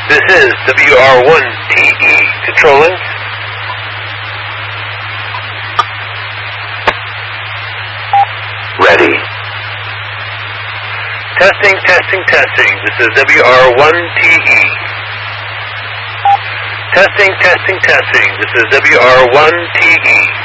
This is WR1TE controlling. Ready. Testing, testing, testing. This is WR1TE. Testing, testing, testing. This is WR1TE.